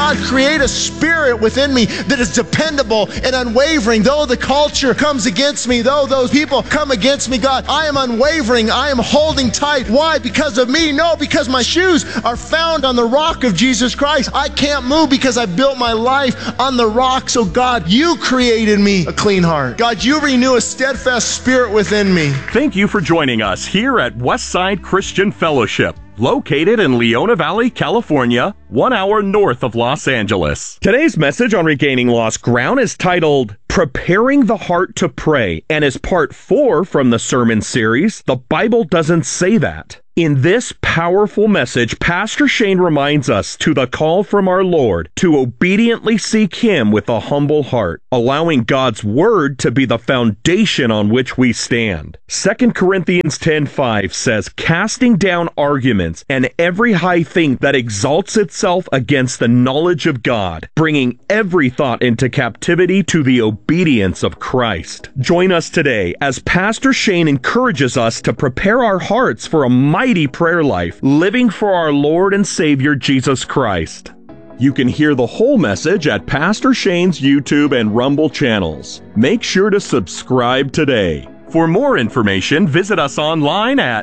God, create a spirit within me that is dependable and unwavering. Though the culture comes against me, though those people come against me, God, I am unwavering. I am holding tight. Why? Because of me? No, because my shoes are found on the rock of Jesus Christ. I can't move because I built my life on the rock. So God, you created me a clean heart. God, you renew a steadfast spirit within me. Thank you for joining us here at Westside Christian Fellowship, located in Leona Valley, California, 1 hour north of Los Angeles. Today's message on regaining lost ground is titled Preparing the Heart to Pray, and is part 4 from the sermon series, The Bible Doesn't Say That. In this powerful message, Pastor Shane reminds us to the call from our Lord to obediently seek Him with a humble heart, allowing God's Word to be the foundation on which we stand. 2 Corinthians 10:5 says, casting down arguments and every high thing that exalts itself against the knowledge of God, bringing every thought into captivity to the obedience of Christ. Join us today as Pastor Shane encourages us to prepare our hearts for a mighty prayer life, living for our Lord and Savior Jesus Christ. You can hear the whole message at Pastor Shane's YouTube and Rumble channels. Make sure to subscribe today. For more information, visit us online at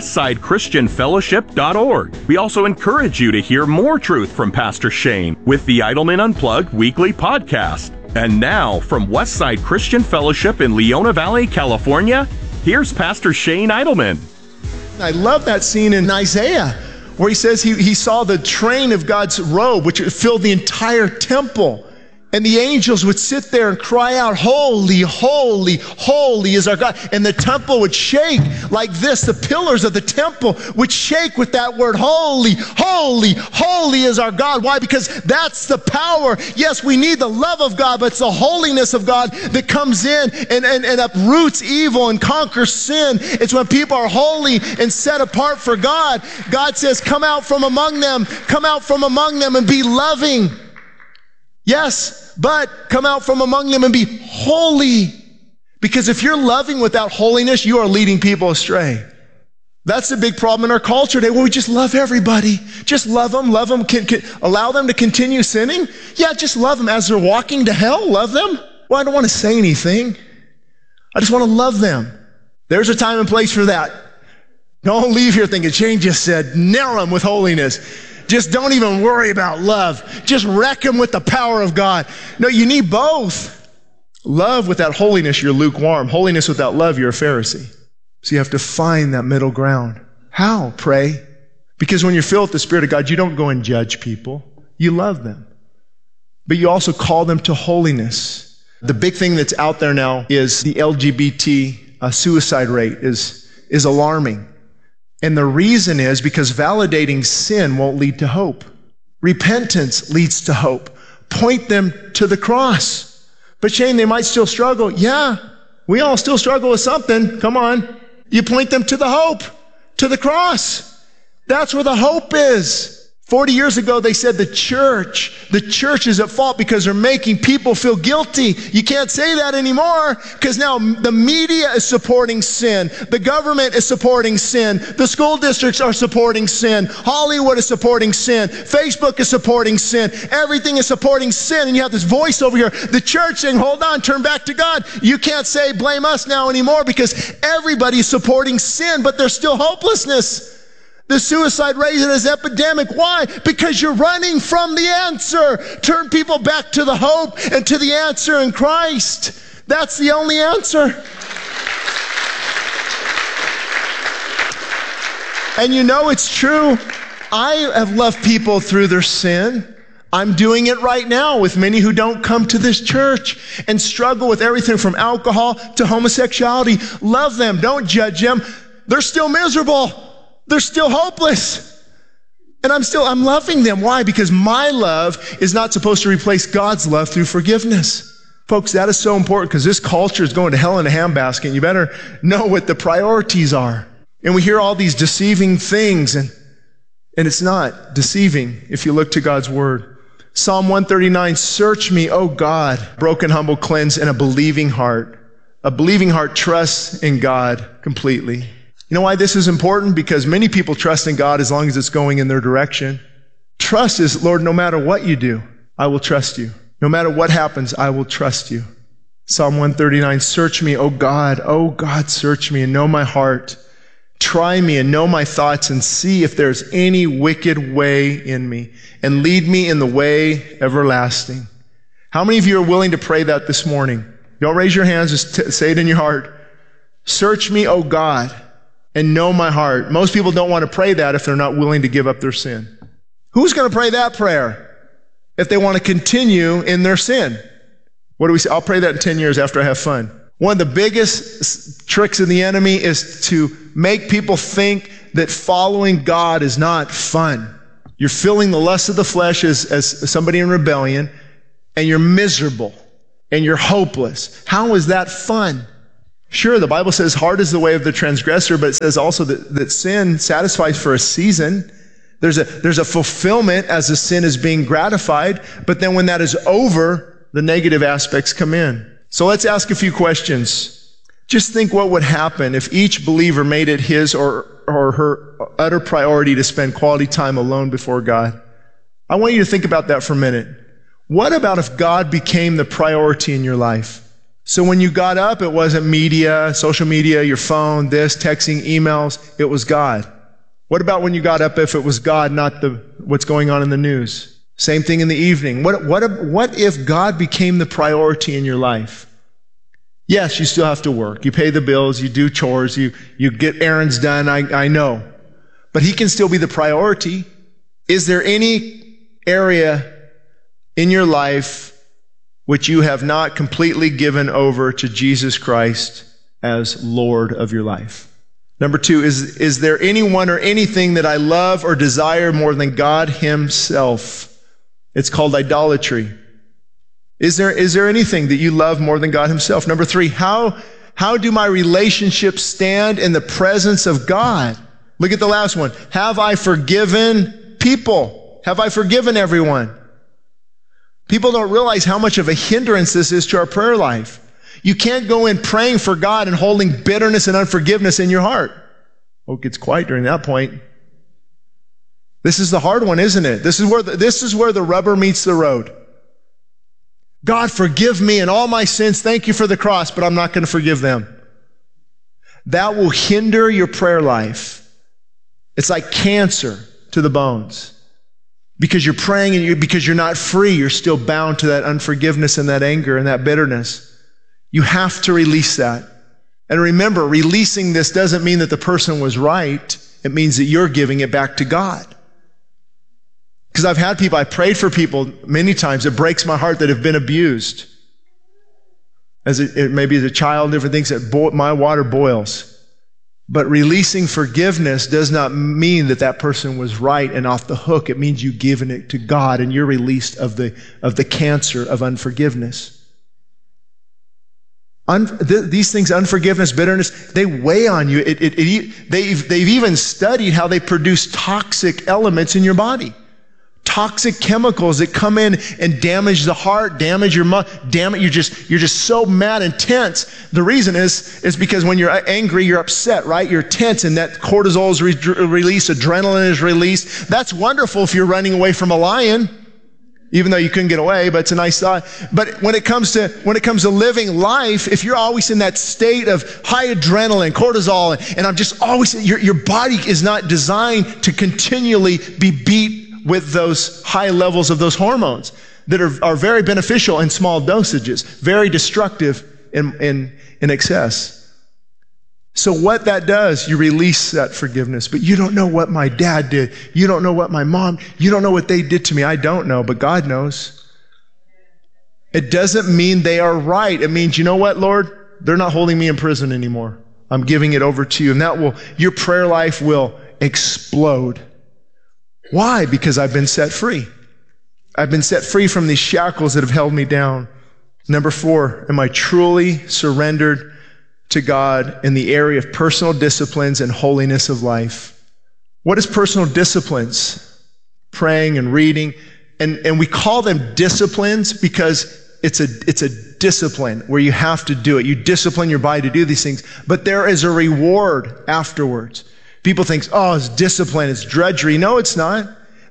westsidechristianfellowship.org. We also encourage you to hear more truth from Pastor Shane with the Idleman Unplugged weekly podcast. And now, from Westside Christian Fellowship in Leona Valley, California, here's Pastor Shane Idleman. I love that scene in Isaiah where he says he saw the train of God's robe, which filled the entire temple. And the angels would sit there and cry out, holy, holy, holy is our God. And the temple would shake like this. The pillars of the temple would shake with that word, holy, holy, holy is our God. Why? Because that's the power. Yes, we need the love of God, but it's the holiness of God that comes in and uproots evil and conquers sin. It's when people are holy and set apart for God. God says, come out from among them and be loving. Yes, but come out from among them and be holy. Because if you're loving without holiness, you are leading people astray. That's the big problem in our culture today, where we just love everybody. Just love them. Can allow them to continue sinning. Yeah, just love them as they're walking to hell. Love them. Well, I don't want to say anything. I just want to love them. There's a time and place for that. Don't leave here thinking, Shane just said, nail them with holiness. Just don't even worry about love. Just wreck them with the power of God. No, you need both. Love without holiness, you're lukewarm. Holiness without love, you're a Pharisee. So you have to find that middle ground. How? Pray. Because when you're filled with the Spirit of God, you don't go and judge people. You love them. But you also call them to holiness. The big thing that's out there now is the LGBT suicide rate is alarming. And the reason is because validating sin won't lead to hope. Repentance leads to hope. Point them to the cross. But Shane, they might still struggle. Yeah, we all still struggle with something. Come on. You point them to the hope, to the cross. That's where the hope is. 40 years ago, they said the church is at fault because they're making people feel guilty. You can't say that anymore because now the media is supporting sin. The government is supporting sin. The school districts are supporting sin. Hollywood is supporting sin. Facebook is supporting sin. Everything is supporting sin. And you have this voice over here, the church saying, hold on, turn back to God. You can't say blame us now anymore because everybody's supporting sin, but there's still hopelessness. The suicide rate is epidemic. Why? Because you're running from the answer. Turn people back to the hope and to the answer in Christ. That's the only answer. And you know it's true. I have loved people through their sin. I'm doing it right now with many who don't come to this church and struggle with everything from alcohol to homosexuality. Love them. Don't judge them. They're still miserable. They're still hopeless. And I'm loving them. Why? Because my love is not supposed to replace God's love through forgiveness. Folks, that is so important because this culture is going to hell in a handbasket. And you better know what the priorities are. And we hear all these deceiving things, and it's not deceiving if you look to God's word. Psalm 139, search me, O God, broken, humble, cleansed, and a believing heart. A believing heart trusts in God completely. You know why this is important? Because many people trust in God as long as it's going in their direction. Trust is, Lord, no matter what you do, I will trust you. No matter what happens, I will trust you. Psalm 139, search me, O God, search me and know my heart. Try me and know my thoughts and see if there's any wicked way in me and lead me in the way everlasting. How many of you are willing to pray that this morning? Don't raise your hands, just say it in your heart. Search me, O God, and know my heart. Most people don't want to pray that if they're not willing to give up their sin. Who's going to pray that prayer if they want to continue in their sin? What do we say? I'll pray that in 10 years after I have fun. One of the biggest tricks of the enemy is to make people think that following God is not fun. You're feeling the lust of the flesh as somebody in rebellion, and you're miserable, and you're hopeless. How is that fun? Sure, the Bible says hard is the way of the transgressor, but it says also that sin satisfies for a season. There's a fulfillment as the sin is being gratified, but then when that is over, the negative aspects come in. So let's ask a few questions. Just think what would happen if each believer made it his or her utter priority to spend quality time alone before God. I want you to think about that for a minute. What about if God became the priority in your life? So when you got up, it wasn't media, social media, your phone, this, texting, emails. It was God. What about when you got up if it was God, not what's going on in the news? Same thing in the evening. What if God became the priority in your life? Yes, you still have to work. You pay the bills, you do chores, you get errands done, I know. But He can still be the priority. Is there any area in your life which you have not completely given over to Jesus Christ as Lord of your life? Number 2, is there anyone or anything that I love or desire more than God Himself? It's called idolatry. Is there anything that you love more than God Himself? Number 3, how do my relationships stand in the presence of God? Look at the last one. Have I forgiven people? Have I forgiven everyone? People don't realize how much of a hindrance this is to our prayer life. You can't go in praying for God and holding bitterness and unforgiveness in your heart. Oh, it gets quiet during that point. This is the hard one, isn't it? This is where the rubber meets the road. God, forgive me and all my sins. Thank you for the cross, but I'm not going to forgive them. That will hinder your prayer life. It's like cancer to the bones. Because you're praying and because you're not free, you're still bound to that unforgiveness and that anger and that bitterness. You have to release that. And remember, releasing this doesn't mean that the person was right. It means that you're giving it back to God. Because I prayed for people many times. It breaks my heart that have been abused. Maybe as a child, different things that my water boils. But releasing forgiveness does not mean that person was right and off the hook. It means you've given it to God and you're released of the cancer of unforgiveness. These things, unforgiveness, bitterness, they weigh on you. They've even studied how they produce toxic elements in your body. Toxic chemicals that come in and damage the heart, damage your mind, you're just so mad and tense. The reason is because when you're angry, you're upset, right? You're tense and that cortisol is released, adrenaline is released. That's wonderful if you're running away from a lion, even though you couldn't get away, but it's a nice thought. But when it comes to living life, if you're always in that state of high adrenaline, cortisol, and I'm just always, your body is not designed to continually be beat with those high levels of those hormones that are very beneficial in small dosages, very destructive in excess. So what that does, you release that forgiveness. But you don't know what my dad did. You don't know what my mom, you don't know what they did to me. I don't know, but God knows. It doesn't mean they are right. It means, you know what, Lord? They're not holding me in prison anymore. I'm giving it over to you. And your prayer life will explode. Why? Because I've been set free. I've been set free from these shackles that have held me down. Number 4, am I truly surrendered to God in the area of personal disciplines and holiness of life? What is personal disciplines? Praying and reading. And we call them disciplines because it's a discipline where you have to do it. You discipline your body to do these things. But there is a reward afterwards. People think, oh, it's discipline, it's drudgery. No, it's not.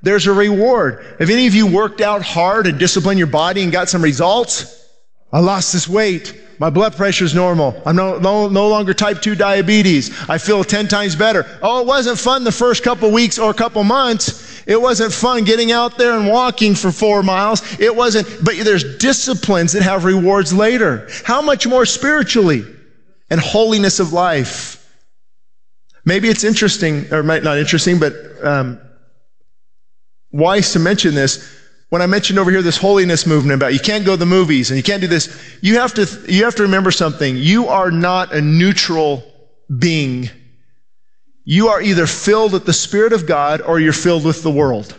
there's a reward. Have any of you worked out hard and disciplined your body and got some results? I lost this weight. My blood pressure is normal. I'm no longer type 2 diabetes. I feel 10 times better. Oh, it wasn't fun the first couple weeks or couple months. It wasn't fun getting out there and walking for 4 miles. It wasn't, but there's disciplines that have rewards later. How much more spiritually and holiness of life? Maybe it's interesting, or not interesting, but wise to mention this. When I mentioned over here this holiness movement about you can't go to the movies and you can't do this, you have to remember something. You are not a neutral being. You are either filled with the Spirit of God or you're filled with the world.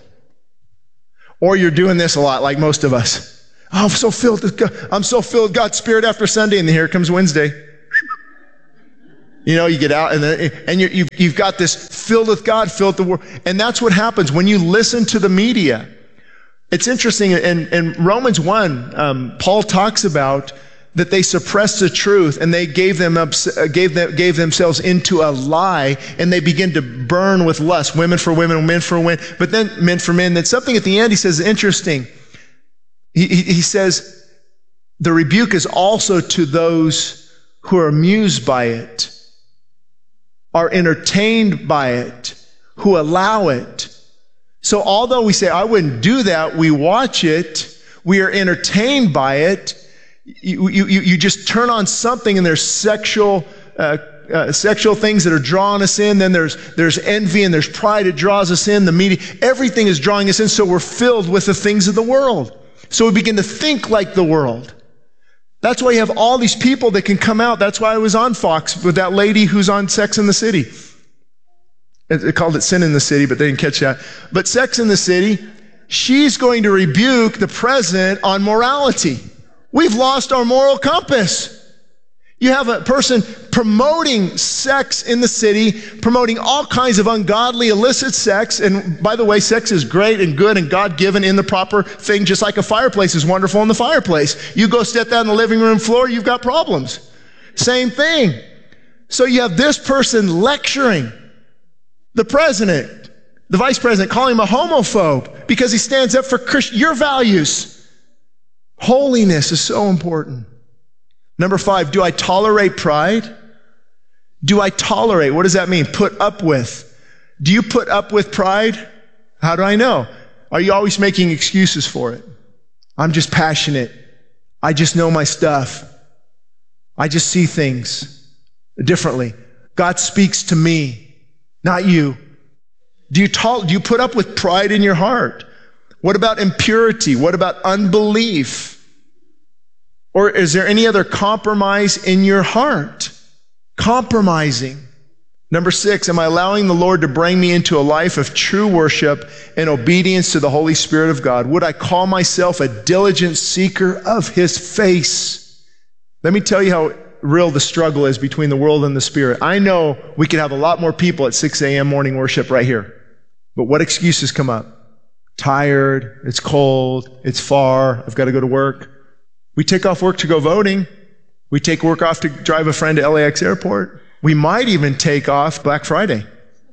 Or you're doing this a lot like most of us. Oh, I'm so filled with God. I'm so filled with God's Spirit after Sunday, and then here comes Wednesday. You know, you get out and you've got this filled with God, filled with the world. And that's what happens when you listen to the media. It's interesting, in Romans 1, Paul talks about that they suppressed the truth and they gave themselves into a lie, and they begin to burn with lust, women for women, men for men, but then men for men. Then something at the end he says is interesting. He says, the rebuke is also to those who are amused by it, are entertained by it, who allow it. So although we say, I wouldn't do that, we watch it, we are entertained by it. You just turn on something and there's sexual things that are drawing us in. Then there's envy and there's pride that draws us in. The media, everything is drawing us in. So we're filled with the things of the world. So we begin to think like the world. That's why you have all these people that can come out. That's why I was on Fox with that lady who's on Sex and the City. They called it Sin in the City, but they didn't catch that. But Sex in the City, she's going to rebuke the president on morality. We've lost our moral compass. You have a person promoting sex in the city, promoting all kinds of ungodly, illicit sex. And by the way, sex is great and good and God-given in the proper thing, just like a fireplace is wonderful in the fireplace. You go set that on the living room floor, you've got problems. Same thing. So you have this person lecturing the president, the vice president, calling him a homophobe because he stands up for your values. Holiness is so important. Number 5, do I tolerate pride? Do I tolerate? What does that mean? Put up with. Do you put up with pride? How do I know? Are you always making excuses for it? I'm just passionate. I just know my stuff. I just see things differently. God speaks to me, not you. Do you put up with pride in your heart? What about impurity? What about unbelief? Or is there any other compromise in your heart? Compromising. Number 6, am I allowing the Lord to bring me into a life of true worship and obedience to the Holy Spirit of God? Would I call myself a diligent seeker of His face? Let me tell you how real the struggle is between the world and the Spirit. I know we could have a lot more people at 6 a.m. morning worship right here. But what excuses come up? Tired, it's cold, it's far, I've got to go to work. We take off work to go voting. We take work off to drive a friend to LAX airport. We might even take off Black Friday.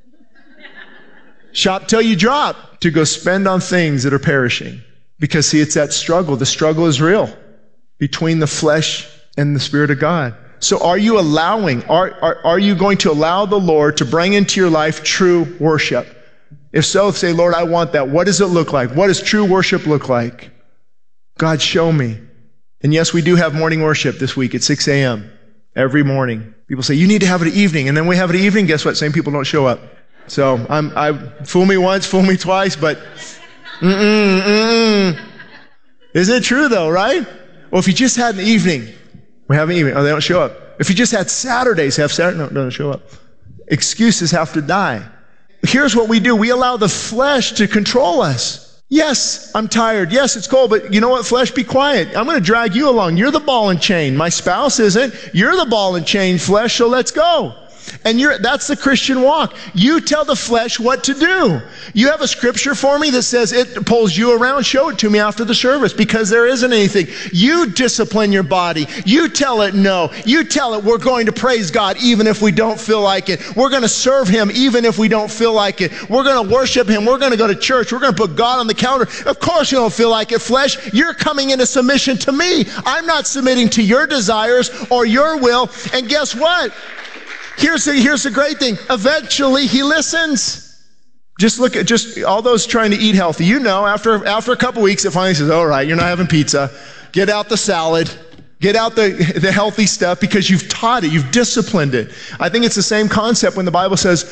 Shop till you drop to go spend on things that are perishing. Because see, it's that struggle. The struggle is real between the flesh and the Spirit of God. So are you allowing, are you going to allow the Lord to bring into your life true worship? If so, say, Lord, I want that. What does it look like? What does true worship look like? God, show me. And yes, we do have morning worship this week at 6 a.m. every morning. People say, you need to have it at evening. And then we have it at evening. Guess what? Same people don't show up. So I fool me once, fool me twice, but Isn't it true though, right? Well, if you just had an evening, we have an evening. Oh, they don't show up. If you just had Saturdays, have Saturday, no, don't show up. Excuses have to die. Here's what we do. We allow the flesh to control us. Yes, I'm tired. Yes, it's cold, but you know what, flesh, be quiet. I'm going to drag you along. You're the ball and chain. My spouse isn't. You're the ball and chain, flesh, so let's go. And that's the Christian walk. You tell the flesh what to do. You have a scripture for me that says it pulls you around. Show it to me after the service, because there isn't anything. You discipline your body. You tell it no. You tell it we're going to praise God even if we don't feel like it. We're going to serve Him even if we don't feel like it. We're going to worship Him. We're going to go to church. We're going to put God on the counter. Of course you don't feel like it, flesh. You're coming into submission to me. I'm not submitting to your desires or your will. And guess what? Here's the great thing. Eventually he listens. Just look at all those trying to eat healthy. You know, after a couple weeks, it finally says, all right, you're not having pizza. Get out the salad. Get out the healthy stuff, because you've taught it. You've disciplined it. I think it's the same concept when the Bible says,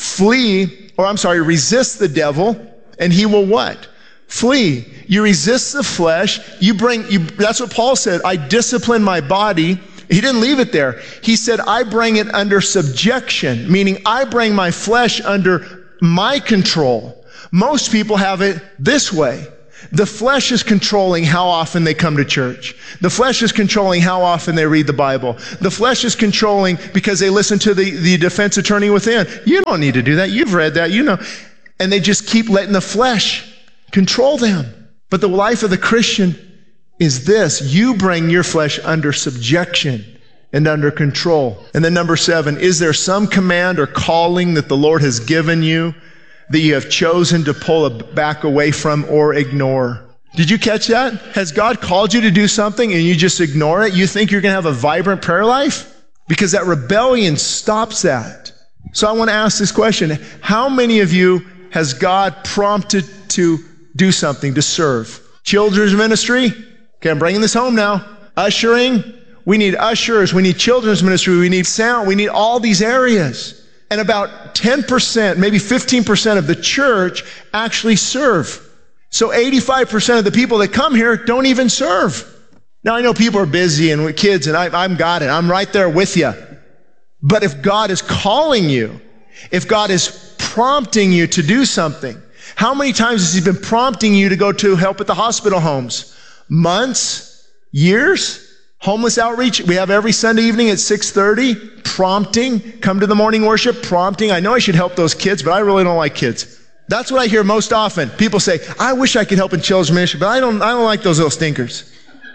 resist the devil, and he will what? Flee. You resist the flesh. That's what Paul said. I discipline my body. He didn't leave it there. He said, I bring it under subjection, meaning I bring my flesh under my control. Most people have it this way. The flesh is controlling how often they come to church. The flesh is controlling how often they read the Bible. The flesh is controlling because they listen to the defense attorney within. You don't need to do that. You've read that, you know. And they just keep letting the flesh control them. But the life of the Christian is this. You bring your flesh under subjection and under control. And then number 7, is there some command or calling that the Lord has given you that you have chosen to pull back away from or ignore? Did you catch that? Has God called you to do something and you just ignore it? You think you're going to have a vibrant prayer life? Because that rebellion stops that. So I want to ask this question. How many of you has God prompted to do something, to serve? Children's ministry? Okay, I'm bringing this home now. Ushering. We need ushers. We need children's ministry. We need sound. We need all these areas. And about 10%, maybe 15% of the church actually serve. So 85% of the people that come here don't even serve. Now, I know people are busy and with kids, and I'm got it. I'm right there with you. But if God is calling you, if God is prompting you to do something, how many times has He been prompting you to go to help at the hospital homes? Months? Years? Homeless outreach, we have every Sunday evening at 6:30, prompting. Come to the morning worship, prompting. I know I should help those kids, but I really don't like kids. That's what I hear most often. People say, I wish I could help in children's ministry, but I don't like those little stinkers.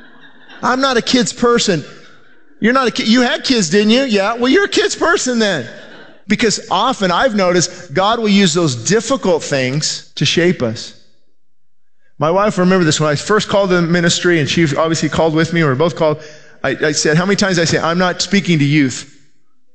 I'm not a kid's person. You're not a kid. You had kids, didn't you? Yeah. Well, you're a kid's person then. Because often I've noticed God will use those difficult things to shape us. My wife, remember this, when I first called the ministry, and she obviously called with me, or we were both called, I said, how many times I say, I'm not speaking to youth.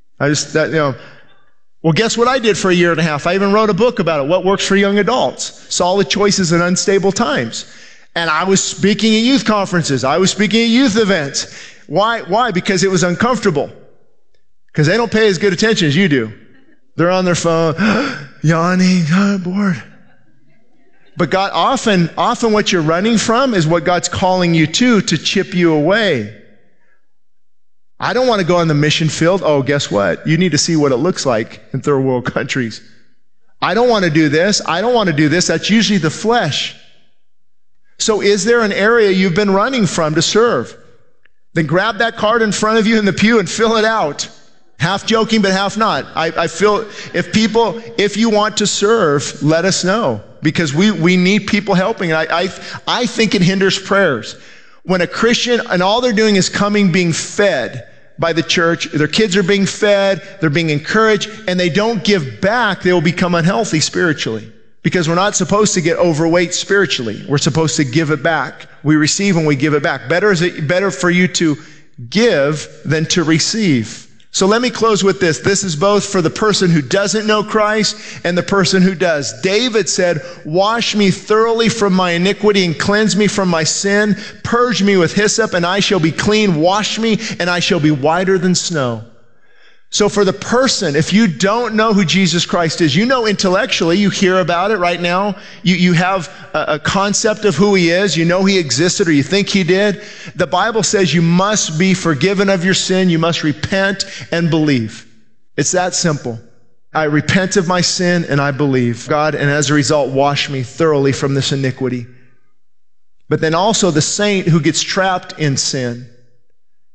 Well, guess what I did for a year and a half? I even wrote a book about it, What Works for Young Adults, Solid Choices in Unstable Times. And I was speaking at youth conferences. I was speaking at youth events. Why? Because it was uncomfortable. Because they don't pay as good attention as you do. They're on their phone, yawning, bored. But God, often what you're running from is what God's calling you to chip you away. I don't want to go on the mission field. Oh, guess what? You need to see what it looks like in third world countries. I don't want to do this. I don't want to do this. That's usually the flesh. So is there an area you've been running from to serve? Then grab that card in front of you in the pew and fill it out. Half joking, but half not. I feel if you want to serve, let us know. Because we need people helping. I think it hinders prayers. When a Christian, and all they're doing is being fed by the church, their kids are being fed, they're being encouraged, and they don't give back, they will become unhealthy spiritually. Because we're not supposed to get overweight spiritually. We're supposed to give it back. We receive and we give it back. Better for you to give than to receive. So let me close with this. This is both for the person who doesn't know Christ and the person who does. David said, wash me thoroughly from my iniquity and cleanse me from my sin. Purge me with hyssop and I shall be clean. Wash me and I shall be whiter than snow. So for the person, if you don't know who Jesus Christ is, you know intellectually, you hear about it right now. You have a concept of who He is. You know He existed or you think He did. The Bible says you must be forgiven of your sin. You must repent and believe. It's that simple. I repent of my sin and I believe. God, and as a result, wash me thoroughly from this iniquity. But then also the saint who gets trapped in sin.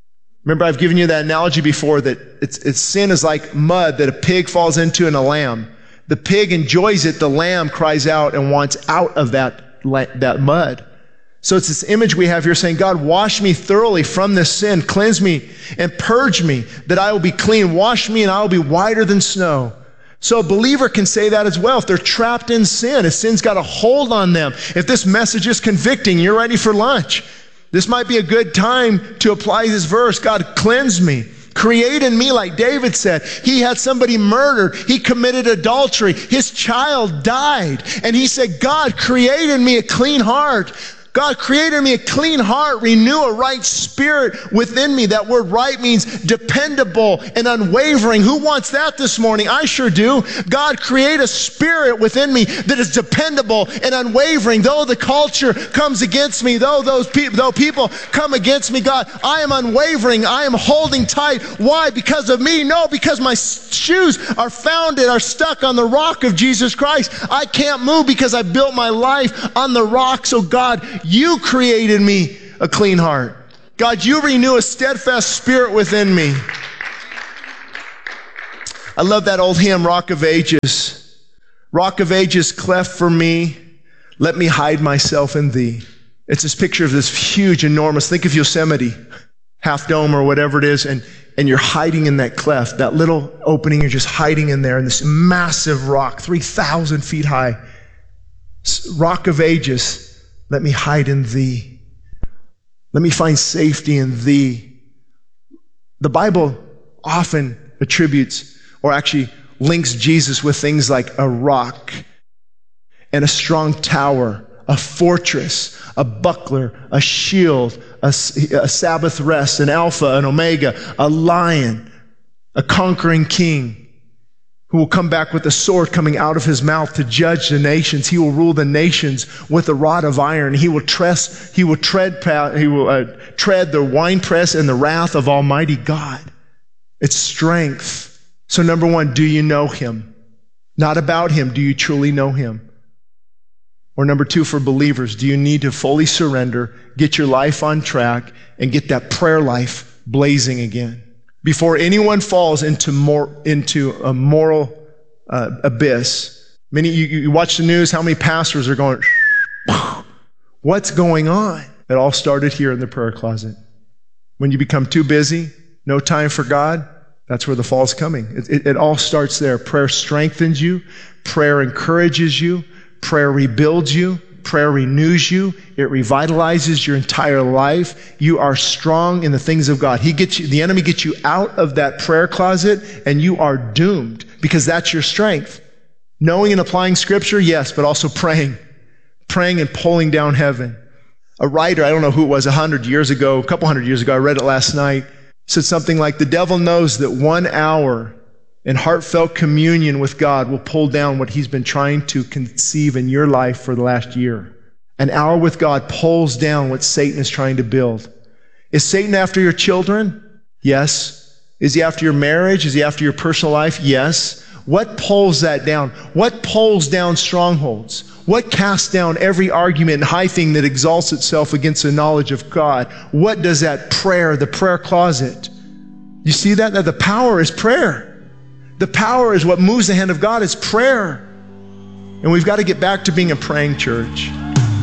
Remember, I've given you that analogy before that it's sin is like mud that a pig falls into and a lamb. The pig enjoys it. The lamb cries out and wants out of that mud. So it's this image we have here saying, God, wash me thoroughly from this sin. Cleanse me and purge me that I will be clean. Wash me and I will be whiter than snow. So a believer can say that as well. If they're trapped in sin, if sin's got a hold on them, if this message is convicting, you're ready for lunch. This might be a good time to apply this verse. God, cleanse me. Create in me, like David said. He had somebody murdered. He committed adultery. His child died. And he said, God, create in me a clean heart. God, create in me a clean heart, renew a right spirit within me. That word right means dependable and unwavering. Who wants that this morning? I sure do. God, create a spirit within me that is dependable and unwavering. Though the culture comes against me, though people come against me, God, I am unwavering. I am holding tight. Why? Because of me? No, because my shoes are stuck on the rock of Jesus Christ. I can't move because I built my life on the rock. So God, you created me a clean heart. God, you renew a steadfast spirit within me. I love that old hymn, Rock of Ages. Rock of Ages, cleft for me, let me hide myself in thee. It's this picture of this huge, enormous, think of Yosemite, Half Dome or whatever it is, and you're hiding in that cleft, that little opening, you're just hiding in there in this massive rock, 3,000 feet high. Rock of Ages, let me hide in thee. Let me find safety in thee. The Bible often attributes or actually links Jesus with things like a rock and a strong tower, a fortress, a buckler, a shield, a Sabbath rest, an Alpha, an Omega, a lion, a conquering king, who will come back with a sword coming out of his mouth to judge the nations. He will rule the nations with a rod of iron. He will tread the winepress and the wrath of Almighty God. It's strength. So number one, do you know him? Not about him. Do you truly know him? Or number two, for believers, do you need to fully surrender, get your life on track, and get that prayer life blazing again? Before anyone falls into a moral abyss. You watch the news, how many pastors are going, what's going on? It all started here in the prayer closet. When you become too busy, no time for God, that's where the fall's coming. It all starts there. Prayer strengthens you. Prayer encourages you. Prayer rebuilds you. Prayer renews you. It revitalizes your entire life. You are strong in the things of God. The enemy gets you out of that prayer closet and you are doomed because that's your strength. Knowing and applying scripture, yes, but also praying. Praying and pulling down heaven. A writer, I don't know who it was, a couple hundred years ago, I read it last night, said something like, the devil knows that 1 hour in heartfelt communion with God will pull down what he's been trying to conceive in your life for the last year. An hour with God pulls down what Satan is trying to build. Is Satan after your children? Yes. Is he after your marriage? Is he after your personal life? Yes. What pulls that down? What pulls down strongholds? What casts down every argument and high thing that exalts itself against the knowledge of God? What does that prayer, the prayer closet? You see that? That the power is prayer. The power is what moves the hand of God. It's prayer. And we've got to get back to being a praying church.